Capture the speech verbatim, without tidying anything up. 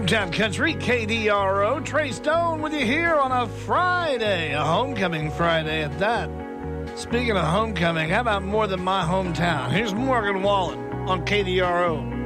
Town Country, K D R O. Trey Stone with you here on a Friday, a homecoming Friday at that. Speaking of homecoming, how about more than my hometown? Here's Morgan Wallen on K D R O.